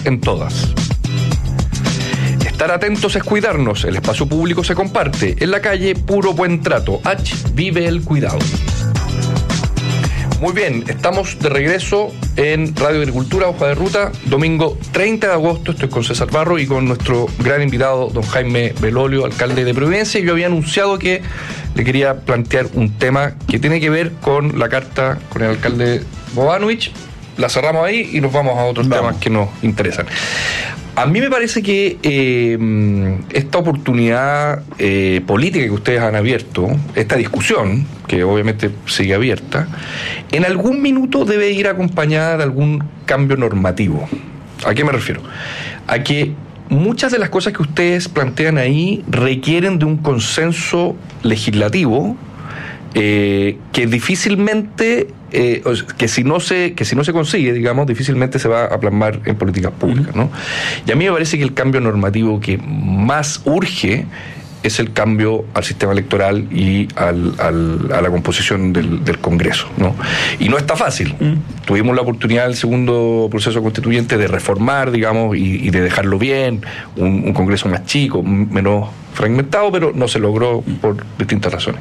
en todas. Estar atentos es cuidarnos, el espacio público se comparte, en la calle puro buen trato. Vive el cuidado. Muy bien, estamos de regreso en Radio Agricultura, Hoja de Ruta, domingo 30 de agosto. Estoy con César Barro y con nuestro gran invitado, don Jaime Belolio, alcalde de Providencia. Yo había anunciado que le quería plantear un tema que tiene que ver con la carta con el alcalde Bobanovich. La cerramos ahí y nos vamos a otros temas que nos interesan. A mí me parece que esta oportunidad política que ustedes han abierto, esta discusión, que obviamente sigue abierta, en algún minuto debe ir acompañada de algún cambio normativo. ¿A qué me refiero? A que muchas de las cosas que ustedes plantean ahí requieren de un consenso legislativo que difícilmente, que si no se consigue, digamos, difícilmente se va a plasmar en políticas públicas, ¿no? Y a mí me parece que el cambio normativo que más urge es el cambio al sistema electoral y a la composición del Congreso, ¿no? Y no está fácil. Tuvimos la oportunidad del segundo proceso constituyente de reformar, digamos, y de dejarlo bien, un Congreso más chico, menos fragmentado, pero no se logró por distintas razones.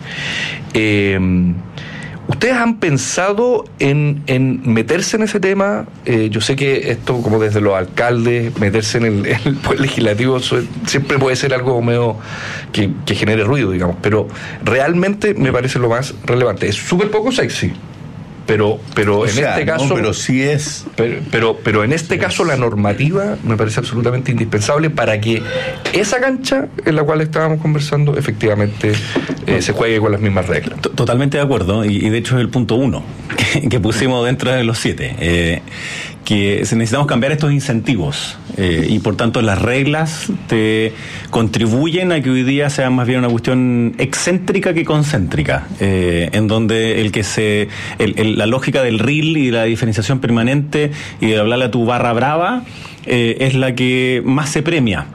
¿Ustedes han pensado en meterse en ese tema? Yo sé que esto, como desde los alcaldes, meterse en el poder legislativo siempre puede ser algo medio que genere ruido, digamos, pero realmente me parece lo más relevante. Es súper poco sexy, pero en este caso... No, pero sí es... Pero en este caso la normativa me parece absolutamente indispensable para que esa cancha en la cual estábamos conversando efectivamente se juegue con las mismas reglas. Totalmente de acuerdo, y de hecho es el punto 1 que pusimos dentro de los 7, que necesitamos cambiar estos incentivos, y por tanto las reglas te contribuyen a que hoy día sea más bien una cuestión excéntrica que concéntrica, en donde la lógica del RIL y la diferenciación permanente y de hablarle a tu barra brava es la que más se premia.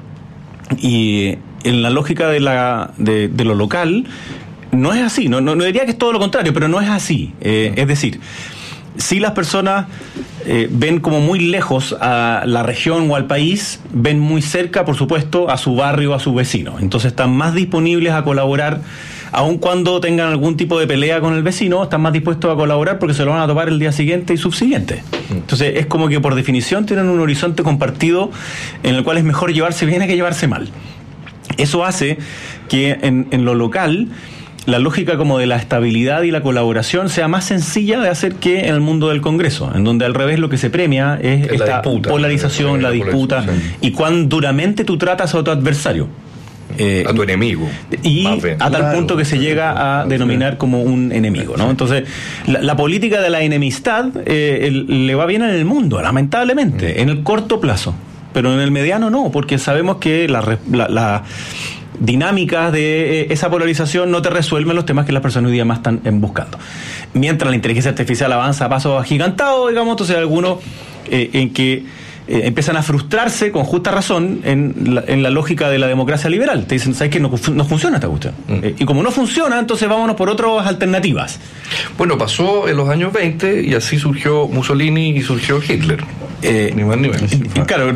Y en la lógica de lo local no es así, no diría que es todo lo contrario, pero no es así. Es decir, si las personas ven como muy lejos a la región o al país, ven muy cerca, por supuesto, a su barrio, a su vecino. Entonces están más disponibles a colaborar, aun cuando tengan algún tipo de pelea con el vecino, están más dispuestos a colaborar porque se lo van a topar el día siguiente y subsiguiente. Entonces es como que por definición tienen un horizonte compartido en el cual es mejor llevarse bien que llevarse mal. Eso hace que en lo local la lógica como de la estabilidad y la colaboración sea más sencilla de hacer que en el mundo del Congreso, en donde al revés lo que se premia es esta polarización, la disputa, y cuán duramente tú tratas a tu adversario. A tu enemigo. Y a tal punto que se llega a denominar como un enemigo, ¿no? Entonces, la política de la enemistad le va bien en el mundo, lamentablemente, en el corto plazo. Pero en el mediano no, porque sabemos que la dinámicas de esa polarización no te resuelven los temas que las personas hoy día más están buscando. Mientras la inteligencia artificial avanza a pasos agigantados, digamos, entonces algunos en que empiezan a frustrarse con justa razón en la lógica de la democracia liberal. Te dicen, ¿sabes qué? No funciona esta cuestión. Y como no funciona, entonces vámonos por otras alternativas. Bueno, pasó en los años 20 y así surgió Mussolini y surgió Hitler. Ni más ni menos. Claro,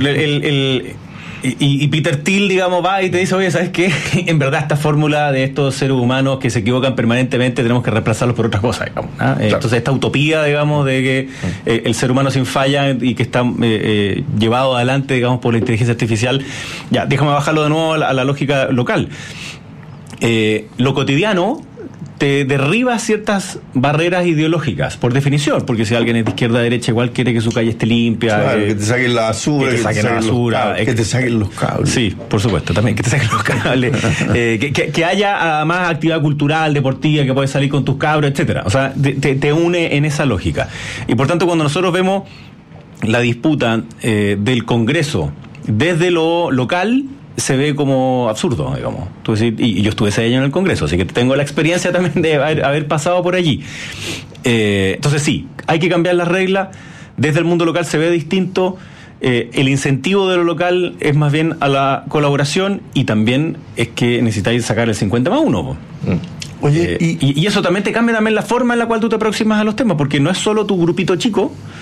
y Peter Thiel, digamos, va y te dice, oye, ¿sabes qué? En verdad esta fórmula de estos seres humanos que se equivocan permanentemente tenemos que reemplazarlos por otras cosas, digamos, ¿no? Claro. Entonces esta utopía, digamos, de que el ser humano sin falla y que está llevado adelante, digamos, por la inteligencia artificial, ya, déjame bajarlo de nuevo a la lógica local. Lo cotidiano te derriba ciertas barreras ideológicas, por definición, porque si alguien es de izquierda a derecha, igual quiere que su calle esté limpia. Claro, que te saquen la basura, que te saquen la basura, que te saquen los cables. Sí, por supuesto, también que te saquen los cables. Que haya además actividad cultural, deportiva, que puedes salir con tus cabros, etcétera. O sea, te une en esa lógica. Y por tanto, cuando nosotros vemos la disputa del Congreso desde lo local, se ve como absurdo, digamos. Y yo estuve 6 años en el Congreso, así que tengo la experiencia también de haber pasado por allí. Entonces sí, hay que cambiar las reglas. Desde el mundo local se ve distinto. El incentivo de lo local es más bien a la colaboración, y también es que necesitáis sacar el 50+1. Oye, y eso también te cambia también la forma en la cual tú te aproximas a los temas, porque no es solo tu grupito chico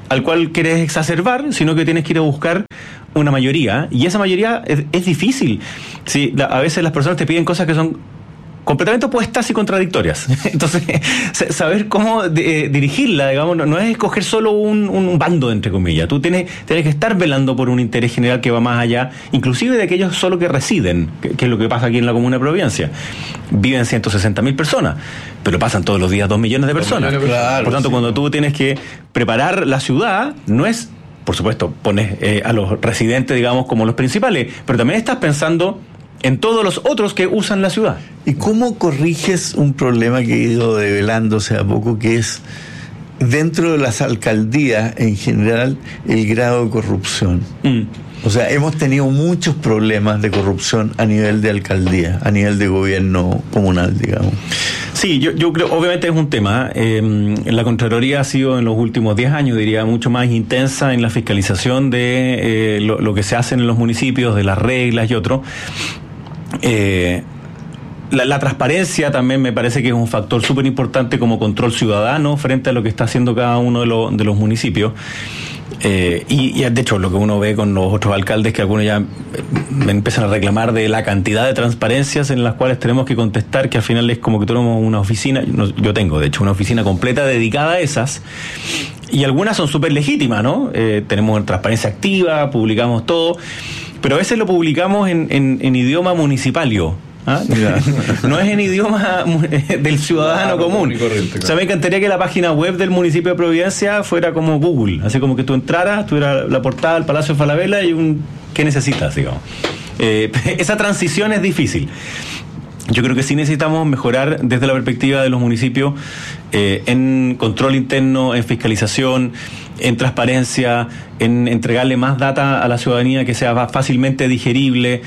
al cual quieres exacerbar, sino que tienes que ir a buscar una mayoría, y esa mayoría es difícil. Sí, a veces las personas te piden cosas que son completamente opuestas y contradictorias. Entonces, saber cómo dirigirla, digamos, no es escoger solo un bando, entre comillas. Tú tienes que estar velando por un interés general que va más allá, inclusive de aquellos solo que residen, que es lo que pasa aquí en la Comuna de Providencia. Viven 160.000 personas, pero pasan todos los días 2 millones de personas. Claro, por tanto, sí, cuando tú tienes que preparar la ciudad, no es, por supuesto, pones a los residentes, digamos, como los principales, pero también estás pensando en todos los otros que usan la ciudad. ¿Y cómo corriges un problema que ha ido develándose a poco, que es dentro de las alcaldías en general el grado de corrupción? O sea, hemos tenido muchos problemas de corrupción a nivel de alcaldía, a nivel de gobierno comunal, digamos. Sí, yo creo, obviamente es un tema. La Contraloría ha sido en los últimos 10 años, diría, mucho más intensa en la fiscalización de lo que se hace en los municipios, de las reglas y otro. La transparencia también me parece que es un factor súper importante como control ciudadano frente a lo que está haciendo cada uno de los municipios. Y de hecho lo que uno ve con los otros alcaldes, que algunos ya me empiezan a reclamar de la cantidad de transparencias en las cuales tenemos que contestar, que al final es como que tenemos una oficina, yo tengo de hecho una oficina completa dedicada a esas, y algunas son súper legítimas, ¿no? Tenemos transparencia activa, publicamos todo, pero a veces lo publicamos en idioma municipalio. ¿Ah? No es en idioma del ciudadano común. Corriente, claro. O sea, me encantaría que la página web del municipio de Providencia fuera como Google, así como que tú entraras, tuviera la portada del Palacio de Falabella y ¿qué necesitas, digamos? Esa transición es difícil. Yo creo que sí necesitamos mejorar desde la perspectiva de los municipios en control interno, en fiscalización, en transparencia, en entregarle más data a la ciudadanía que sea fácilmente digerible.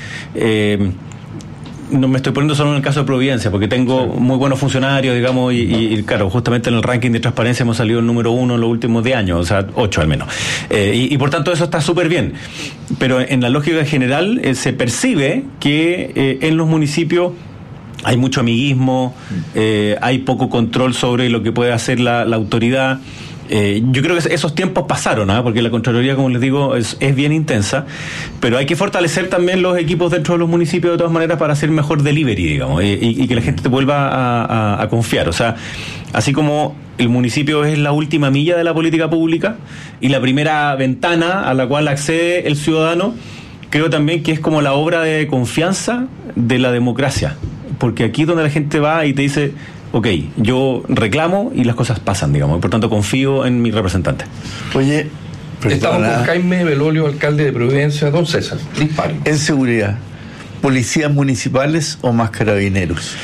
No me estoy poniendo solo en el caso de Providencia, porque tengo muy buenos funcionarios, digamos, y claro, justamente en el ranking de transparencia hemos salido el número 1 en los últimos 10 años, o sea, 8 al menos. Y por tanto eso está súper bien. Pero en la lógica general se percibe que en los municipios hay mucho amiguismo, hay poco control sobre lo que puede hacer la autoridad. Yo creo que esos tiempos pasaron, ¿eh? Porque la Contraloría, como les digo, es bien intensa, pero hay que fortalecer también los equipos dentro de los municipios de todas maneras para hacer mejor delivery, digamos, y que la gente te vuelva a confiar. O sea, así como el municipio es la última milla de la política pública y la primera ventana a la cual accede el ciudadano, creo también que es como la obra de confianza de la democracia, porque aquí es donde la gente va y te dice: ok, yo reclamo y las cosas pasan, digamos, y por tanto confío en mi representante. Oye, estamos con Jaime Belolio, alcalde de Providencia. Don César, dispare. En seguridad, ¿policías municipales o más carabineros?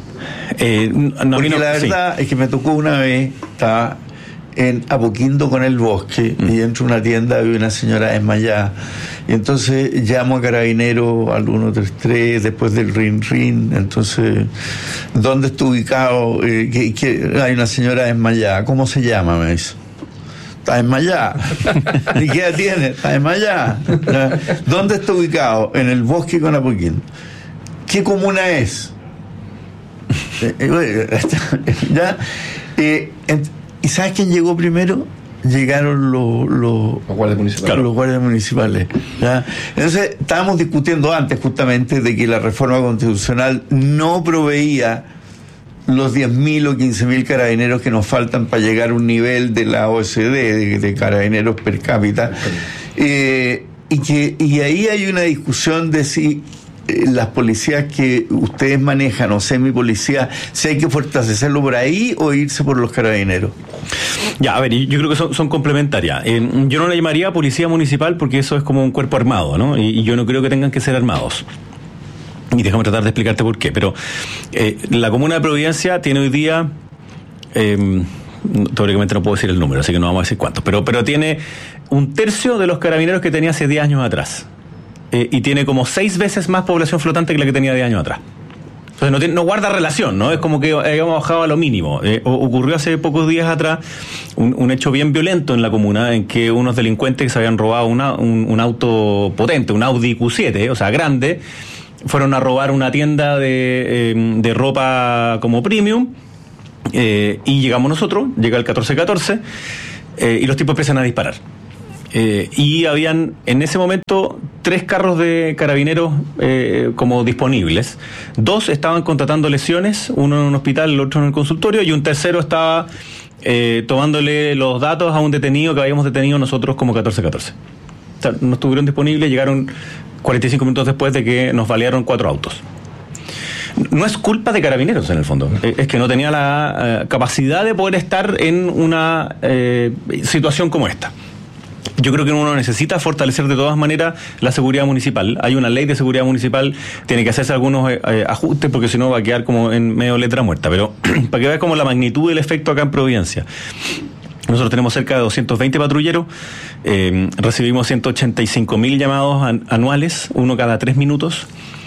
Porque la verdad es que me tocó una vez, estaba en Apoquindo con el Bosque, y entro a una tienda, había una señora desmayada, y entonces llamo a Carabinero al 133 después del rin, entonces, ¿dónde está ubicado? Hay una señora desmayada, ¿cómo se llama? Me dice: está desmayada. ¿Y qué edad tiene? Está desmayada. ¿Dónde está ubicado? En el Bosque con Apoquindo. ¿Qué comuna es? ¿Ya? ¿Y sabes quién llegó primero? Llegaron los guardias municipales. Claro, los guardias municipales. ¿Ya? Entonces, estábamos discutiendo antes justamente de que la reforma constitucional no proveía los 10.000 o 15.000 carabineros que nos faltan para llegar a un nivel de la OSD, de carabineros per cápita. Y ahí hay una discusión de si las policías que ustedes manejan o semipolicías, si hay que fortalecerlo por ahí o irse por los carabineros. Ya, a ver, yo creo que son complementarias. Yo no le llamaría policía municipal porque eso es como un cuerpo armado, ¿no? Y yo no creo que tengan que ser armados. Y déjame tratar de explicarte por qué. Pero la Comuna de Providencia tiene hoy día, teóricamente no puedo decir el número, así que no vamos a decir cuántos, pero tiene 1/3 de los carabineros que tenía hace 10 años atrás. Y tiene como 6 veces más población flotante que la que tenía 10 años atrás. Entonces no guarda relación, ¿no? Es como que hayamos bajado a lo mínimo. Ocurrió hace pocos días atrás un hecho bien violento en la comuna, en que unos delincuentes que se habían robado un auto potente, un Audi Q7, o sea, grande, fueron a robar una tienda de ropa como premium, y llegamos nosotros, llega el 1414, y los tipos empiezan a disparar. Y habían en ese momento 3 carros de carabineros como disponibles. 2 estaban contratando lesiones, uno en un hospital, el otro en el consultorio, y un tercero estaba tomándole los datos a un detenido que habíamos detenido nosotros como 1414. O sea, no estuvieron disponibles, llegaron 45 minutos después de que nos balearon 4 autos. No es culpa de Carabineros en el fondo, es que no tenía la capacidad de poder estar en una situación como esta. Yo creo que uno necesita fortalecer de todas maneras la seguridad municipal. Hay una ley de seguridad municipal, tiene que hacerse algunos ajustes porque si no va a quedar como en medio letra muerta. Pero para que veas como la magnitud del efecto acá en Providencia. Nosotros tenemos cerca de 220 patrulleros, recibimos 185.000 llamados anuales, uno cada 3 minutos.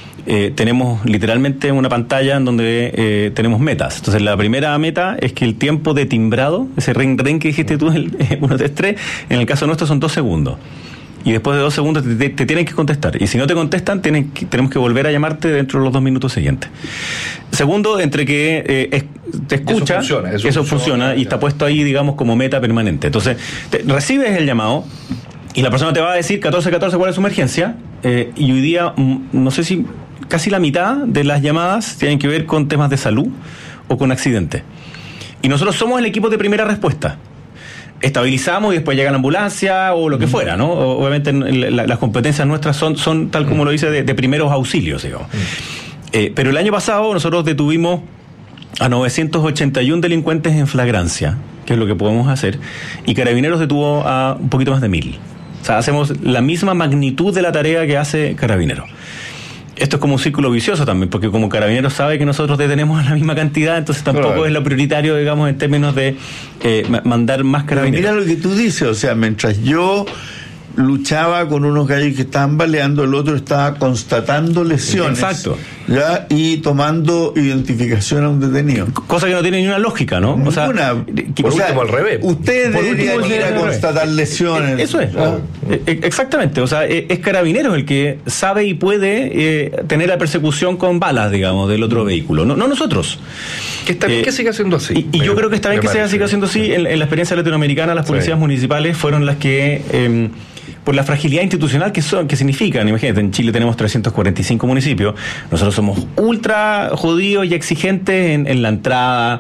Tenemos literalmente una pantalla en donde tenemos metas. Entonces la primera meta es que el tiempo de timbrado, ese ring que dijiste tú, el 1, 2, 3, en el caso nuestro son 2 segundos. Y después de 2 segundos te tienen que contestar. Y si no te contestan, tenemos que volver a llamarte dentro de los 2 minutos siguientes. Segundo, entre que te escucha, eso funciona y está puesto ahí, digamos, como meta permanente. Entonces, recibes el llamado y la persona te va a decir 1414 cuál es su emergencia. Y hoy día, no sé si casi la mitad de las llamadas tienen que ver con temas de salud o con accidentes. Y nosotros somos el equipo de primera respuesta. Estabilizamos y después llega la ambulancia o lo que fuera, ¿no? Obviamente las competencias nuestras son tal como lo dice, de primeros auxilios, digamos. Pero el año pasado nosotros detuvimos a 981 delincuentes en flagrancia, que es lo que podemos hacer, y Carabineros detuvo a un poquito más de 1.000. O sea, hacemos la misma magnitud de la tarea que hace Carabineros. Esto es como un círculo vicioso también, porque como Carabineros sabe que nosotros detenemos la misma cantidad, entonces tampoco es lo prioritario, digamos, en términos de mandar más Carabineros. Pero mira lo que tú dices, o sea, mientras yo luchaba con unos gallos que estaban baleando, el otro estaba constatando lesiones. Exacto. ¿Ya? Y tomando identificación a un detenido. Cosa que no tiene ni una lógica, ¿no? Ninguna. O sea, al revés. Ustedes deberían ir a constatar lesiones. Eso es. ¿No? Exactamente. O sea, es Carabineros el que sabe y puede tener la persecución con balas, digamos, del otro vehículo. No nosotros. Que está bien que siga siendo así. Y yo creo que está bien que siga siendo así. En la experiencia latinoamericana, las policías municipales fueron las que... por la fragilidad institucional que significan. Imagínate, en Chile tenemos 345 municipios, nosotros somos ultra jodidos y exigentes en la entrada,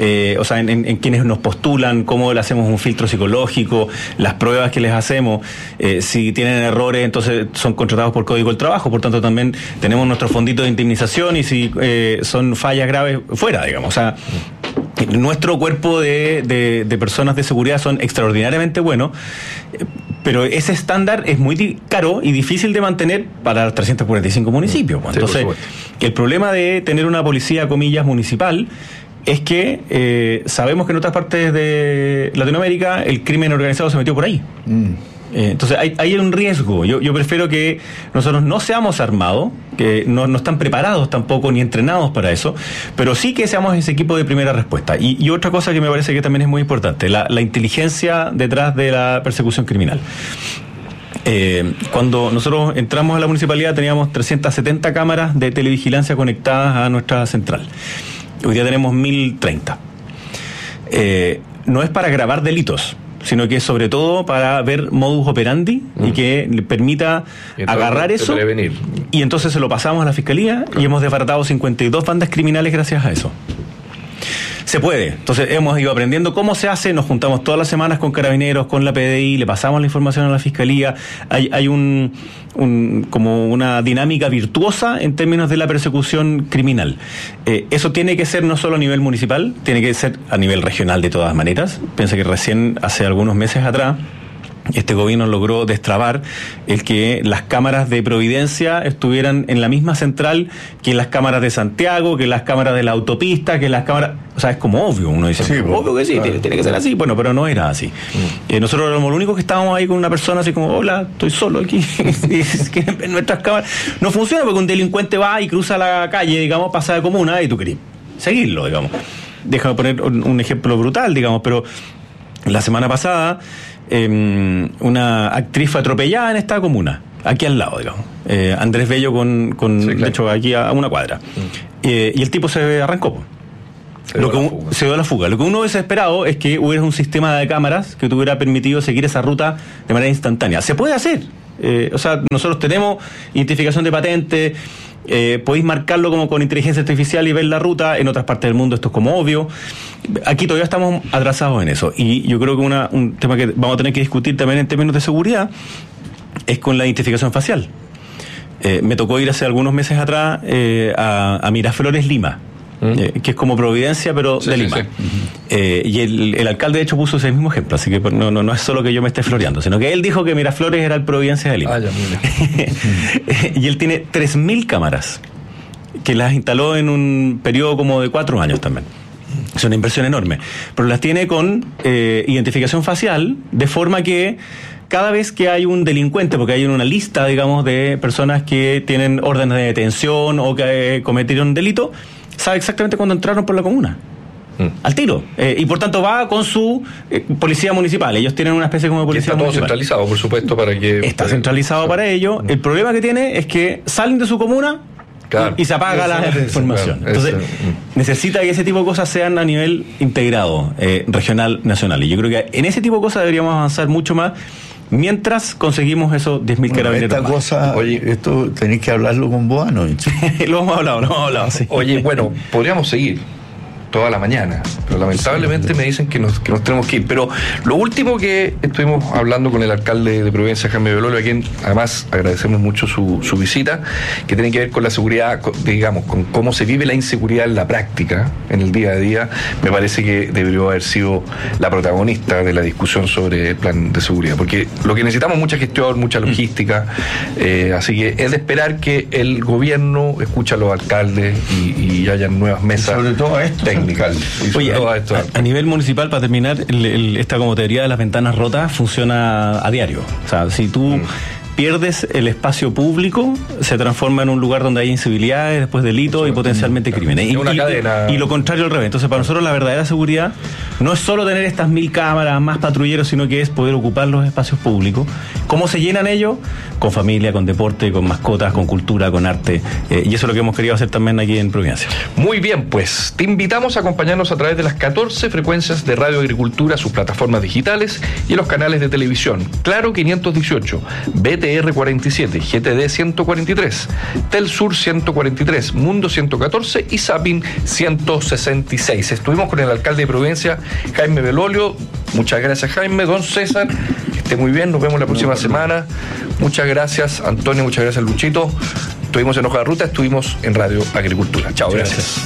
o sea, en quienes nos postulan, cómo le hacemos un filtro psicológico, las pruebas que les hacemos, si tienen errores, entonces son contratados por Código del Trabajo, por tanto también tenemos nuestro fondito de indemnización y si son fallas graves, fuera, digamos, o sea... Nuestro cuerpo de personas de seguridad son extraordinariamente buenos, pero ese estándar es muy caro y difícil de mantener para los 345 municipios. Pues. Entonces, el problema de tener una policía, comillas, municipal, es que sabemos que en otras partes de Latinoamérica el crimen organizado se metió por ahí. Entonces hay un riesgo. Yo prefiero que nosotros no seamos armados, que no están preparados tampoco ni entrenados para eso, pero sí que seamos ese equipo de primera respuesta. Y otra cosa que me parece que también es muy importante, la inteligencia detrás de la persecución criminal. Cuando nosotros entramos a la municipalidad teníamos 370 cámaras de televigilancia conectadas a nuestra central. Hoy día tenemos 1.030. No es para grabar delitos, sino que es sobre todo para ver modus operandi y que le permita agarrar eso prevenir. Y entonces se lo pasamos a la Fiscalía y hemos desbaratado 52 bandas criminales gracias a eso. Se puede. Entonces hemos ido aprendiendo cómo se hace, nos juntamos todas las semanas con Carabineros, con la PDI, le pasamos la información a la Fiscalía. Hay como una dinámica virtuosa en términos de la persecución criminal. Eso tiene que ser no solo a nivel municipal, tiene que ser a nivel regional de todas maneras. Piensa que recién, hace algunos meses atrás, este gobierno logró destrabar el que las cámaras de Providencia estuvieran en la misma central que las cámaras de Santiago, que las cámaras de la autopista, que las cámaras... O sea, es como obvio, uno dice, sí, obvio que sí, claro. tiene que ser así. Bueno, pero no era así. Nosotros éramos los únicos que estábamos ahí con una persona así como, hola, estoy solo aquí. Y en nuestras cámaras no funciona porque un delincuente va y cruza la calle, digamos, pasa de comuna y tú querés seguirlo, digamos. Déjame poner un ejemplo brutal, digamos, pero la semana pasada... una actriz fue atropellada en esta comuna, aquí al lado, digamos. Andrés Bello con sí, claro. De hecho, aquí a una cuadra. Y el tipo se arrancó. Se dio la fuga. Lo que uno hubiese esperado es que hubiera un sistema de cámaras que te hubiera permitido seguir esa ruta de manera instantánea. Se puede hacer. Nosotros tenemos identificación de patente, podéis marcarlo como con inteligencia artificial y ver la ruta. En otras partes del mundo esto es como obvio. Aquí todavía estamos atrasados en eso. Y yo creo que un tema que vamos a tener que discutir también en términos de seguridad es con la identificación facial. Me tocó ir hace algunos meses atrás a Miraflores, Lima. Que es como Providencia, pero de Lima. Sí. Y el alcalde, de hecho, puso ese mismo ejemplo, así que no es solo que yo me esté floreando, sino que él dijo que Miraflores era el Providencia de Lima. Y él tiene 3.000 cámaras, que las instaló en un periodo como de 4 años también. Es una inversión enorme. Pero las tiene con identificación facial, de forma que cada vez que hay un delincuente, porque hay una lista, digamos, de personas que tienen órdenes de detención o que cometieron delito, sabe exactamente cuándo entraron por la comuna. Al tiro. Y por tanto va con su policía municipal. Ellos tienen una especie como de policía municipal. Está todo centralizado, por supuesto, para que... Está centralizado para ello. El problema que tiene es que salen de su comuna, claro, y se apaga la información. Claro, entonces, necesita que ese tipo de cosas sean a nivel integrado, regional, nacional. Y yo creo que en ese tipo de cosas deberíamos avanzar mucho más mientras conseguimos esos 10.000 carabineros. Esta cosa, oye, esto tenéis que hablarlo con Boano. Lo hemos hablado, sí. Oye, bueno, podríamos seguir toda la mañana, pero lamentablemente me dicen que nos tenemos que ir. Pero lo último que estuvimos hablando con el alcalde de Providencia, Jaime Belolio, a quien además agradecemos mucho su visita, que tiene que ver con la seguridad, digamos, con cómo se vive la inseguridad en la práctica, en el día a día. Me parece que debería haber sido la protagonista de la discusión sobre el plan de seguridad, porque lo que necesitamos es mucha gestión, mucha logística, así que es de esperar que el gobierno escuche a los alcaldes y haya nuevas mesas. Sobre todo esto. Oye, a nivel municipal, para terminar, esta como teoría de las ventanas rotas funciona a diario. O sea, si tú pierdes el espacio público, se transforma en un lugar donde hay incivilidades, después delitos y potencialmente crímenes. Y lo contrario al revés. Entonces, para nosotros la verdadera seguridad no es solo tener estas 1.000 cámaras, más patrulleros, sino que es poder ocupar los espacios públicos. ¿Cómo se llenan ellos? Con familia, con deporte, con mascotas, con cultura, con arte. Y eso es lo que hemos querido hacer también aquí en Providencia. Muy bien, pues te invitamos a acompañarnos a través de las 14 frecuencias de Radio Agricultura, sus plataformas digitales y los canales de televisión. Claro 518, BTR 47, GTD 143, Telsur 143, Mundo 114 y Sapin 166. Estuvimos con el alcalde de Providencia, Jaime Belolio. Muchas gracias, Jaime. Don César, que esté muy bien, nos vemos la próxima semana. Muchas gracias, Antonio, muchas gracias, Luchito. Estuvimos en Hoja de Ruta, estuvimos en Radio Agricultura. Chao, gracias.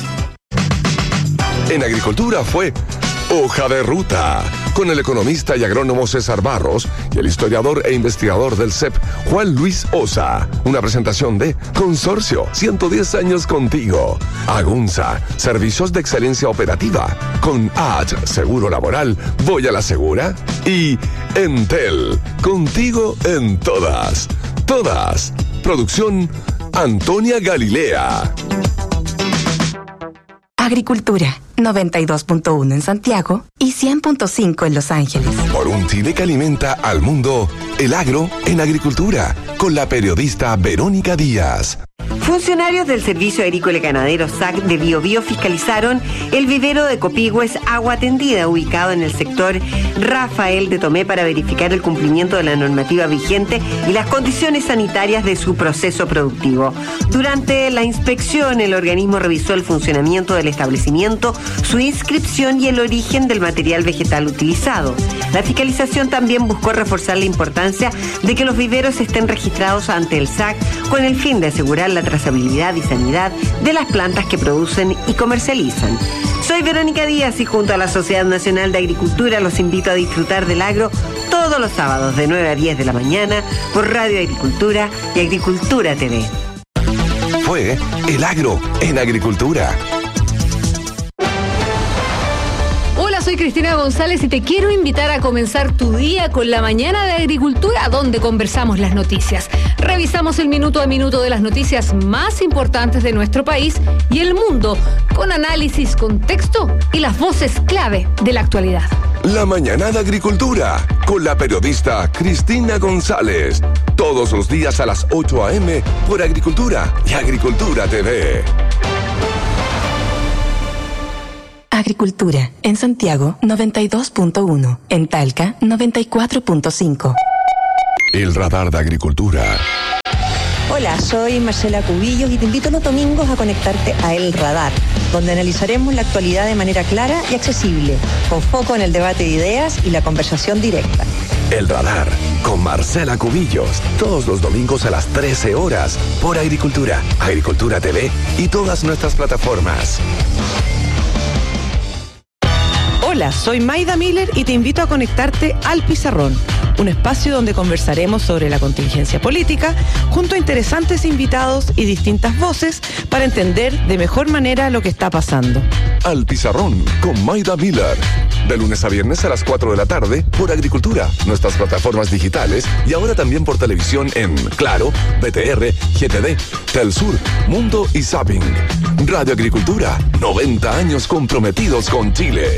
En Agricultura fue Hoja de Ruta, con el economista y agrónomo César Barros y el historiador e investigador del CEP, Juan Luis Osa. Una presentación de Consorcio, 110 años contigo. Agunza, servicios de excelencia operativa. Con AT, seguro laboral, voy a la segura. Y Entel, contigo en todas. Todas. Producción Antonia Galilea. Agricultura, 92.1 en Santiago y 100.5 en Los Ángeles. Por un Chile que alimenta al mundo, el agro en agricultura, con la periodista Verónica Díaz. Funcionarios del Servicio Agrícola y Ganadero SAC de Biobío fiscalizaron el vivero de Copihue Agua Tendida, ubicado en el sector Rafael de Tomé, para verificar el cumplimiento de la normativa vigente y las condiciones sanitarias de su proceso productivo. Durante la inspección, el organismo revisó el funcionamiento del establecimiento, su inscripción y el origen del material vegetal utilizado. La fiscalización también buscó reforzar la importancia de que los viveros estén registrados ante el SAC con el fin de asegurar la trazabilidad y sanidad de las plantas que producen y comercializan. Soy Verónica Díaz y junto a la Sociedad Nacional de Agricultura los invito a disfrutar del agro todos los sábados de 9 a 10 de la mañana por Radio Agricultura y Agricultura TV. Fue el agro en agricultura. Soy Cristina González y te quiero invitar a comenzar tu día con la mañana de Agricultura, donde conversamos las noticias. Revisamos el minuto a minuto de las noticias más importantes de nuestro país y el mundo, con análisis, contexto y las voces clave de la actualidad. La mañana de Agricultura, con la periodista Cristina González. Todos los días a las 8 a.m. por Agricultura y Agricultura TV. Agricultura. En Santiago, 92.1. En Talca, 94.5. El radar de Agricultura. Hola, soy Marcela Cubillos y te invito los domingos a conectarte a El Radar, donde analizaremos la actualidad de manera clara y accesible, con foco en el debate de ideas y la conversación directa. El Radar, con Marcela Cubillos, todos los domingos a las 13 horas, por Agricultura, Agricultura TV y todas nuestras plataformas. Hola, soy Maida Miller y te invito a conectarte al Pizarrón, un espacio donde conversaremos sobre la contingencia política junto a interesantes invitados y distintas voces para entender de mejor manera lo que está pasando. Al Pizarrón con Maida Miller. De lunes a viernes a las 4 de la tarde por Agricultura, nuestras plataformas digitales y ahora también por televisión en Claro, BTR, GTD, Telsur, Mundo y Zapping. Radio Agricultura, 90 años comprometidos con Chile.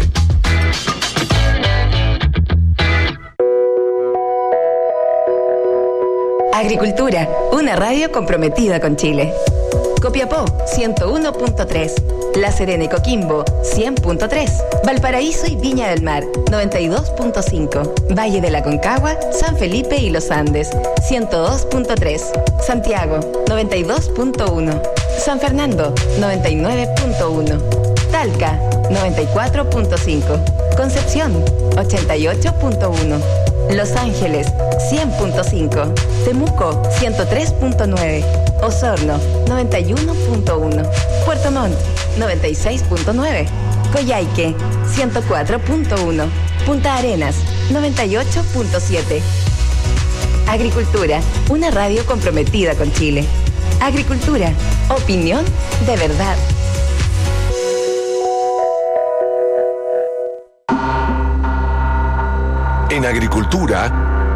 Agricultura, una radio comprometida con Chile. Copiapó, 101.3. La Serena y Coquimbo, 100.3. Valparaíso y Viña del Mar, 92.5. Valle de la Concagua, San Felipe y Los Andes, 102.3. Santiago, 92.1. San Fernando, 99.1. Talca, 94.5. Concepción, 88.1. Los Ángeles, 100.5. Temuco, 103.9. Osorno, 91.1. Puerto Montt, 96.9. Coyhaique, 104.1. Punta Arenas, 98.7. Agricultura, una radio comprometida con Chile. Agricultura, opinión de verdad. En Agricultura,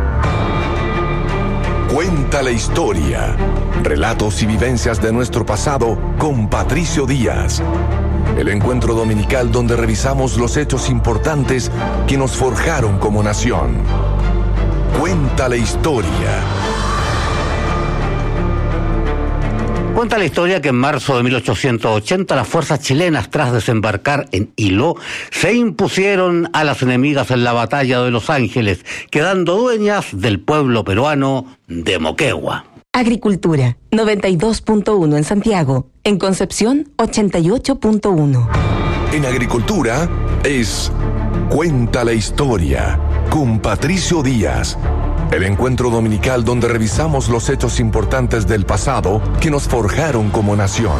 cuenta la historia. Relatos y vivencias de nuestro pasado con Patricio Díaz. El encuentro dominical donde revisamos los hechos importantes que nos forjaron como nación. Cuenta la historia. Cuenta la historia que en marzo de 1880 las fuerzas chilenas, tras desembarcar en Hilo, se impusieron a las enemigas en la batalla de Los Ángeles, quedando dueñas del pueblo peruano de Moquegua. Agricultura, 92.1 en Santiago. En Concepción, 88.1. En Agricultura es Cuenta la historia con Patricio Díaz. El encuentro dominical donde revisamos los hechos importantes del pasado que nos forjaron como nación.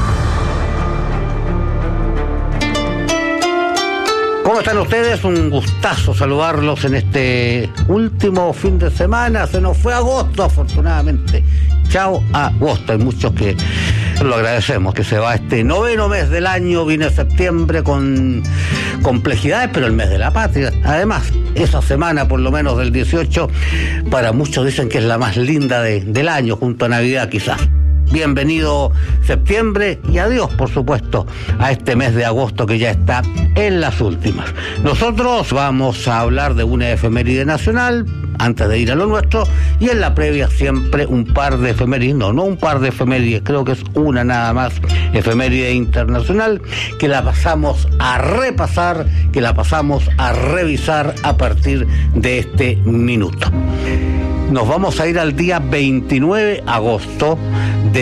¿Cómo están ustedes? Un gustazo saludarlos en este último fin de semana. Se nos fue agosto, afortunadamente. Chao agosto. Hay muchos que lo agradecemos, que se va este 9º mes del año. Viene septiembre con complejidades, pero el mes de la patria. Además, esa semana, por lo menos del 18, para muchos dicen que es la más linda del año, junto a Navidad quizás. Bienvenido septiembre y adiós, por supuesto, a este mes de agosto que ya está en las últimas. Nosotros vamos a hablar de una efeméride nacional antes de ir a lo nuestro, y en la previa siempre un par de efemérides, no un par de efemérides, creo que es una nada más, efeméride internacional, que la pasamos a repasar, que la pasamos a revisar a partir de este minuto. Nos vamos a ir al día 29 de agosto de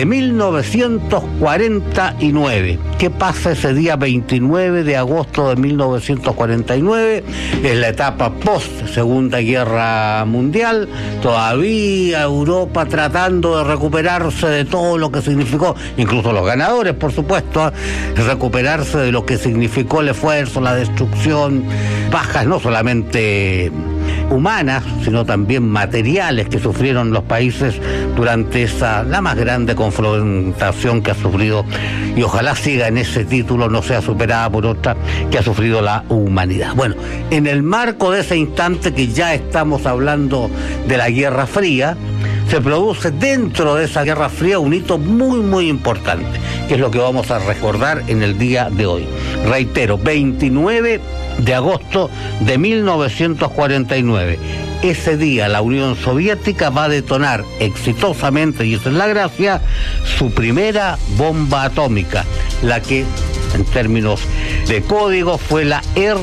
1949. ¿Qué pasa ese día 29 de agosto de 1949? Es la etapa post-Segunda Guerra Mundial. Todavía Europa tratando de recuperarse de todo lo que significó, incluso los ganadores, por supuesto, recuperarse de lo que significó el esfuerzo, la destrucción, bajas no solamente humanas, sino también materiales que sufrieron los países durante la más grande confrontación que ha sufrido, y ojalá siga en ese título, no sea superada por otra que ha sufrido la humanidad. Bueno, en el marco de ese instante que ya estamos hablando de la Guerra Fría, se produce dentro de esa Guerra Fría un hito muy, muy importante, que es lo que vamos a recordar en el día de hoy. Reitero, 29 de agosto de 1949. ese día la Unión Soviética va a detonar exitosamente, y esa es la gracia, su primera bomba atómica, la que en términos de código fue la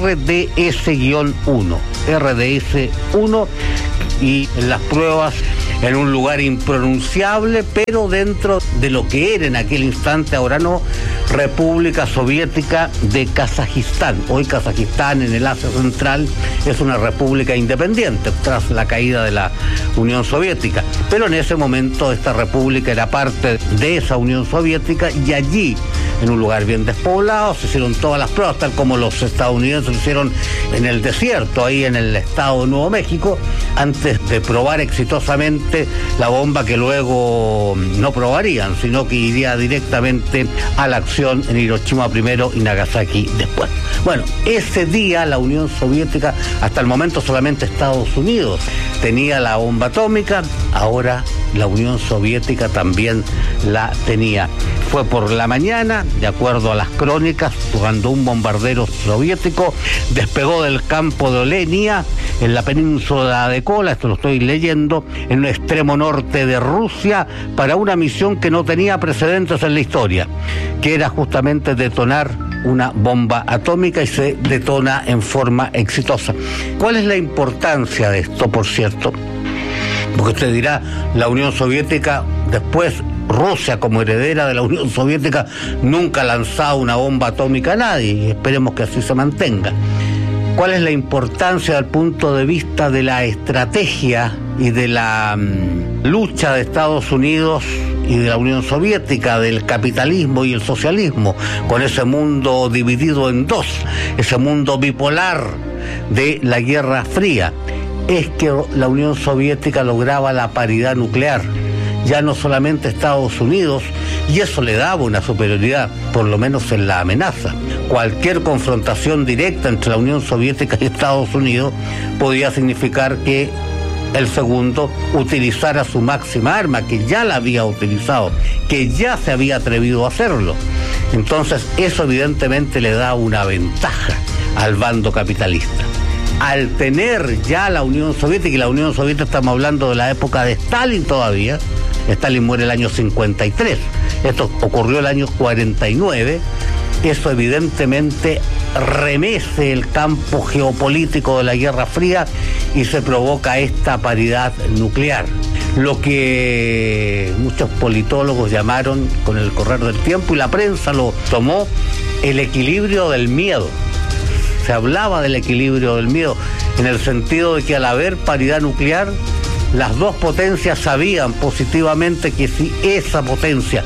RDS-1, RDS-1, y en las pruebas en un lugar impronunciable, pero dentro de lo que era en aquel instante, ahora no, República Soviética de Kazajistán. Hoy Kazajistán, en el Asia Central, es una república independiente tras la caída de la Unión Soviética, pero en ese momento esta república era parte de esa Unión Soviética, y allí, en un lugar bien despoblado, se hicieron todas las pruebas, tal como los estadounidenses lo hicieron en el desierto, ahí en el estado de Nuevo México, antes de probar exitosamente la bomba que luego no probarían, sino que iría directamente a la acción en Hiroshima primero y Nagasaki después. Bueno, ese día la Unión Soviética, hasta el momento solamente Estados Unidos tenía la bomba atómica, ahora la Unión Soviética también la tenía. Fue por la mañana, de acuerdo a las crónicas, cuando un bombardero soviético despegó del campo de Olenia, en la península de Kola, esto lo estoy leyendo, en un extremo norte de Rusia, para una misión que no tenía precedentes en la historia, que era justamente detonar una bomba atómica, y se detona en forma exitosa. ¿Cuál es la importancia de esto, por cierto? Porque usted dirá, la Unión Soviética, después Rusia como heredera de la Unión Soviética, nunca ha lanzado una bomba atómica a nadie, y esperemos que así se mantenga. ¿Cuál es la importancia desde el punto de vista de la estrategia y de la lucha de Estados Unidos y de la Unión Soviética, del capitalismo y el socialismo, con ese mundo dividido en dos, ese mundo bipolar de la Guerra Fría? Es que la Unión Soviética lograba la paridad nuclear, ya no solamente Estados Unidos, y eso le daba una superioridad, por lo menos en la amenaza. Cualquier confrontación directa entre la Unión Soviética y Estados Unidos podía significar que el segundo utilizara su máxima arma, que ya la había utilizado, que ya se había atrevido a hacerlo. Entonces, eso evidentemente le da una ventaja al bando capitalista. Al tener ya la Unión Soviética, y la Unión Soviética estamos hablando de la época de Stalin todavía, Stalin muere el año 53, esto ocurrió el año 49, eso evidentemente remece el campo geopolítico de la Guerra Fría y se provoca esta paridad nuclear. Lo que muchos politólogos llamaron, con el correr del tiempo, y la prensa lo tomó, el equilibrio del miedo. Se hablaba del equilibrio del miedo, en el sentido de que al haber paridad nuclear, las dos potencias sabían positivamente que si esa potencia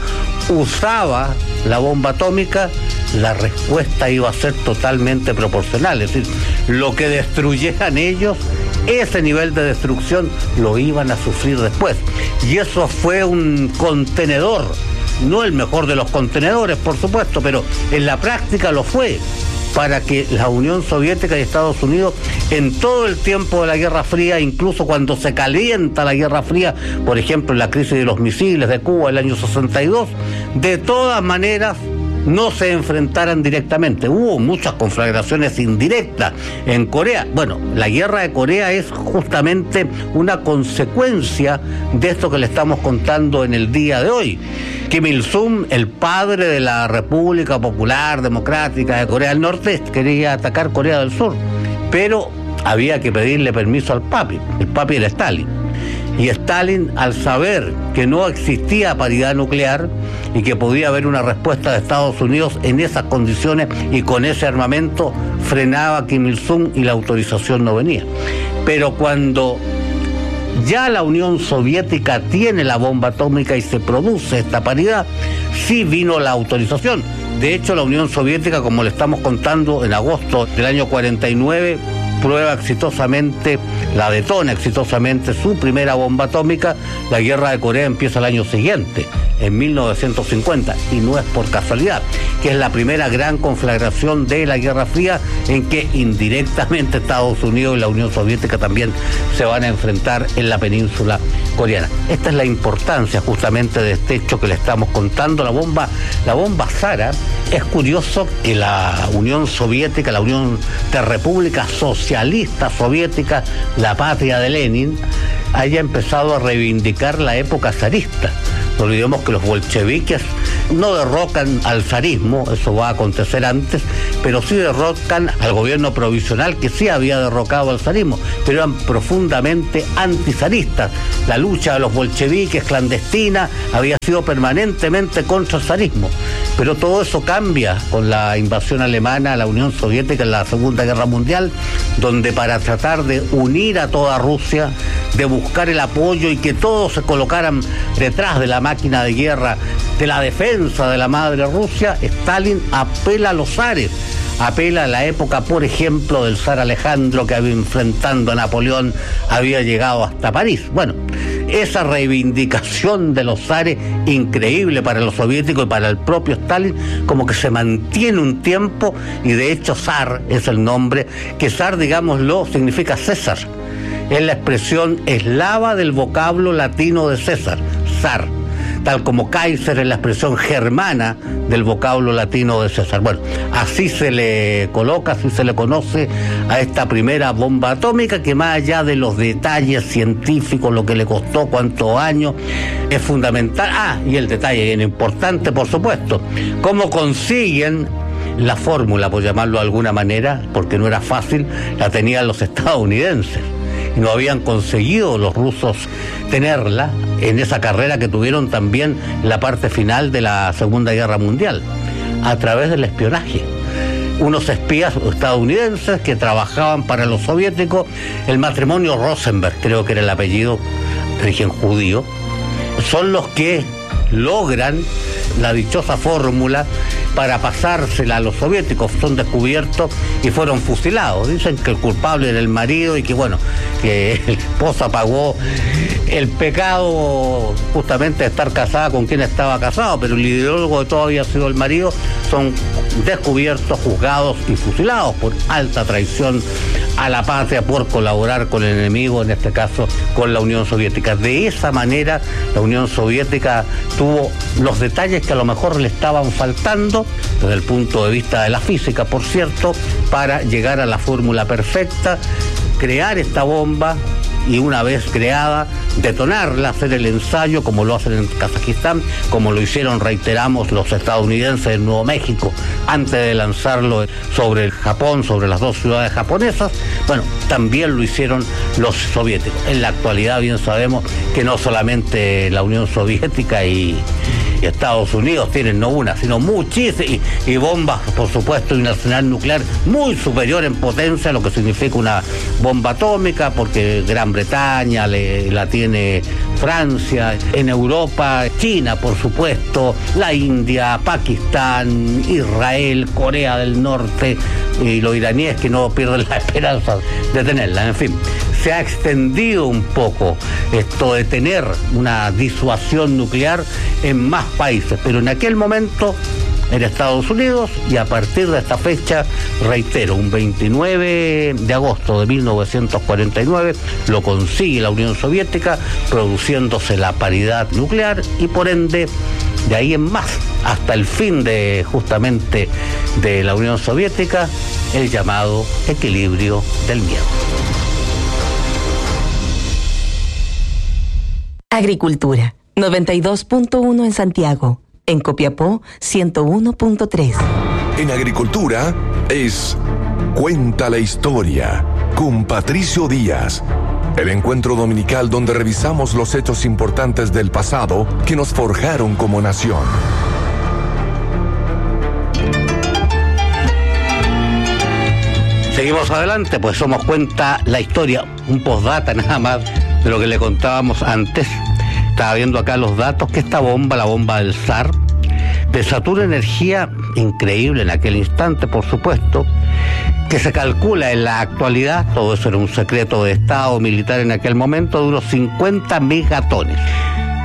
usaba la bomba atómica, la respuesta iba a ser totalmente proporcional. Es decir, lo que destruyeran ellos, ese nivel de destrucción lo iban a sufrir después. Y eso fue un contenedor, no el mejor de los contenedores, por supuesto, pero en la práctica lo fue, para que la Unión Soviética y Estados Unidos, en todo el tiempo de la Guerra Fría, incluso cuando se calienta la Guerra Fría, por ejemplo en la crisis de los misiles de Cuba el año 62, de todas maneras no se enfrentaran directamente. Hubo muchas conflagraciones indirectas en Corea. Bueno, la guerra de Corea es justamente una consecuencia de esto que le estamos contando en el día de hoy. Kim Il-sung, el padre de la República Popular Democrática de Corea del Norte, quería atacar Corea del Sur, pero había que pedirle permiso al papi. El papi era Stalin. Y Stalin, al saber que no existía paridad nuclear y que podía haber una respuesta de Estados Unidos en esas condiciones y con ese armamento, frenaba a Kim Il-sung y la autorización no venía. Pero cuando ya la Unión Soviética tiene la bomba atómica y se produce esta paridad, sí vino la autorización. De hecho, la Unión Soviética, como le estamos contando, en agosto del año 49, prueba exitosamente, la detona exitosamente su primera bomba atómica. La guerra de Corea empieza el año siguiente. en 1950, y no es por casualidad, que es la primera gran conflagración de la Guerra Fría en que indirectamente Estados Unidos y la Unión Soviética también se van a enfrentar en la península coreana. Esta es la importancia justamente de este hecho que le estamos contando, la bomba Zara. Es curioso que la Unión Soviética, la Unión de Repúblicas Socialistas Soviéticas, la patria de Lenin, haya empezado a reivindicar la época zarista. No olvidemos que los bolcheviques no derrocan al zarismo, eso va a acontecer antes, pero sí derrocan al gobierno provisional que sí había derrocado al zarismo, pero eran profundamente antizaristas. La lucha de los bolcheviques clandestina había sido permanentemente contra el zarismo, pero todo eso cambia con la invasión alemana a la Unión Soviética en la Segunda Guerra Mundial, donde para tratar de unir a toda Rusia, de buscar el apoyo y que todos se colocaran detrás de la máquina de guerra de la defensa de la madre Rusia, Stalin apela a los zares, apela a la época, por ejemplo, del zar Alejandro, que enfrentando a Napoleón había llegado hasta París. Bueno, esa reivindicación de los zares, increíble para los soviéticos y para el propio Stalin, como que se mantiene un tiempo, y de hecho zar es el nombre, que zar, digámoslo, significa César. Es la expresión eslava del vocablo latino de César, zar, tal como Kaiser es la expresión germana del vocablo latino de César. Bueno, así se le coloca, así se le conoce a esta primera bomba atómica, que más allá de los detalles científicos, lo que le costó, cuántos años, es fundamental. Y el detalle bien importante, por supuesto, cómo consiguen la fórmula, por llamarlo de alguna manera, porque no era fácil, la tenían los estadounidenses. Y no habían conseguido los rusos tenerla en esa carrera que tuvieron también en la parte final de la Segunda Guerra Mundial, a través del espionaje. Unos espías estadounidenses que trabajaban para los soviéticos, el matrimonio Rosenberg, creo que era el apellido, de origen judío, son los que logran la dichosa fórmula para pasársela a los soviéticos. Son descubiertos y fueron fusilados. Dicen que el culpable era el marido y que bueno, que la esposa pagó el pecado justamente de estar casada con quien estaba casado, pero el ideólogo de todo había sido el marido. Son descubiertos, juzgados y fusilados por alta traición a la patria, por colaborar con el enemigo, en este caso con la Unión Soviética. De esa manera la Unión Soviética tuvo los detalles que a lo mejor le estaban faltando desde el punto de vista de la física, por cierto, para llegar a la fórmula perfecta, crear esta bomba y una vez creada, detonarla, hacer el ensayo como lo hacen en Kazajistán, como lo hicieron, reiteramos, los estadounidenses en Nuevo México antes de lanzarlo sobre el Japón, sobre las dos ciudades japonesas. Bueno, también lo hicieron los soviéticos. En la actualidad bien sabemos que no solamente la Unión Soviética y Estados Unidos tienen no una, sino muchísimas, y bombas, por supuesto, y un arsenal nuclear muy superior en potencia a lo que significa una bomba atómica, porque Gran Bretaña la tiene Francia, en Europa, China, por supuesto, la India, Pakistán, Israel, Corea del Norte, y los iraníes que no pierden la esperanza de tenerla. En fin, se ha extendido un poco esto de tener una disuasión nuclear en más países, pero en aquel momento en Estados Unidos, y a partir de esta fecha, reitero, un 29 de agosto de 1949, lo consigue la Unión Soviética, produciéndose la paridad nuclear, y por ende, de ahí en más, hasta el fin de justamente de la Unión Soviética, el llamado equilibrio del miedo. Agricultura, 92.1 en Santiago. En Copiapó, 101.3. En Agricultura es Cuenta la Historia con Patricio Díaz. El encuentro dominical donde revisamos los hechos importantes del pasado que nos forjaron como nación. Seguimos adelante, pues somos Cuenta la Historia, un postdata nada más de lo que le contábamos antes. Estaba viendo acá los datos que esta bomba, la bomba del zar, desató una energía increíble en aquel instante, por supuesto, que se calcula en la actualidad, todo eso era un secreto de Estado militar en aquel momento, de unos 50 megatones.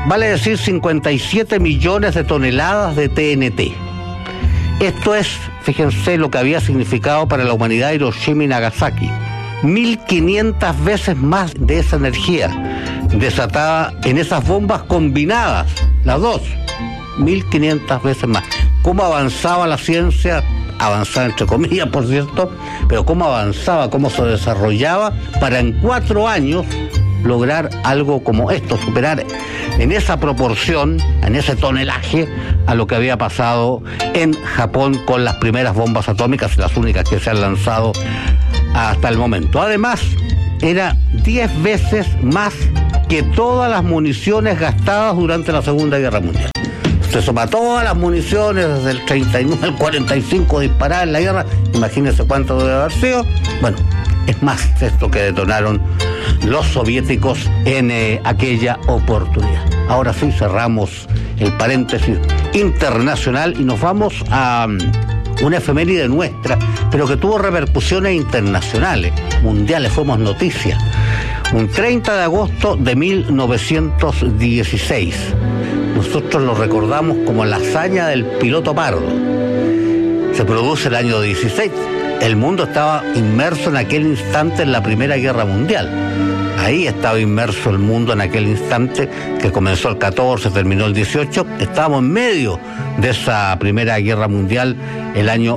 vale decir 57 millones de toneladas de TNT. Esto es, fíjense lo que había significado para la humanidad Hiroshima y Nagasaki. 1.500 veces más de esa energía desatada en esas bombas combinadas, las dos, 1.500 veces más. ¿Cómo avanzaba la ciencia? Avanzaba entre comillas, por cierto, pero cómo avanzaba, cómo se desarrollaba para en 4 años lograr algo como esto, superar en esa proporción, en ese tonelaje, a lo que había pasado en Japón con las primeras bombas atómicas, las únicas que se han lanzado hasta el momento. Además, era 10 veces más que todas las municiones gastadas durante la Segunda Guerra Mundial. Se suma todas las municiones desde el 39 al 45 disparadas en la guerra, imagínense cuánto debe haber sido. Bueno, es más esto que detonaron los soviéticos en aquella oportunidad. Ahora sí, cerramos el paréntesis internacional y nos vamos a una efeméride nuestra, pero que tuvo repercusiones internacionales, mundiales, fuimos noticia. Un 30 de agosto de 1916. Nosotros lo recordamos como la hazaña del piloto Pardo. Se produce el año 16. El mundo estaba inmerso en aquel instante en la Primera Guerra Mundial. Ahí estaba inmerso el mundo en aquel instante, que comenzó el 14, terminó el 18. Estábamos en medio de esa Primera Guerra Mundial, el año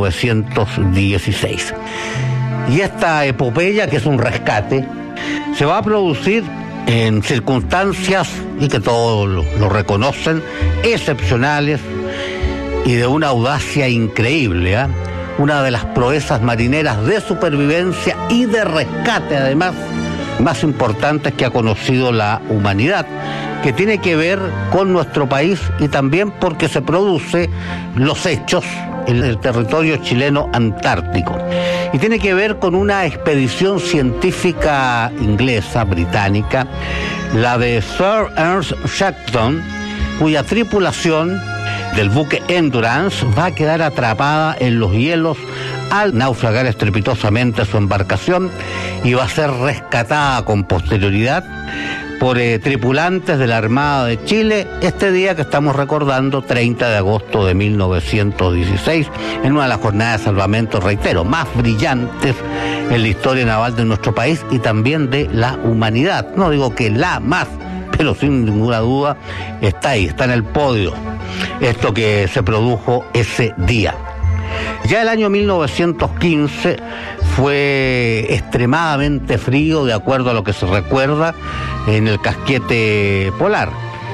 1916. Y esta epopeya, que es un rescate, se va a producir en circunstancias, y que todos lo reconocen, excepcionales y de una audacia increíble, ¿eh? Una de las proezas marineras de supervivencia y de rescate, además, más importantes que ha conocido la humanidad, que tiene que ver con nuestro país y también porque se produce los hechos en el territorio chileno antártico. Y tiene que ver con una expedición científica inglesa, británica, la de Sir Ernest Shackleton, cuya tripulación del buque Endurance va a quedar atrapada en los hielos al naufragar estrepitosamente su embarcación y va a ser rescatada con posterioridad por tripulantes de la Armada de Chile este día que estamos recordando, 30 de agosto de 1916, en una de las jornadas de salvamento, reitero, más brillantes en la historia naval de nuestro país y también de la humanidad. No digo que la más, pero sin ninguna duda está ahí, está en el podio, esto que se produjo ese día. Ya el año 1915 fue extremadamente frío, de acuerdo a lo que se recuerda, en el casquete polar.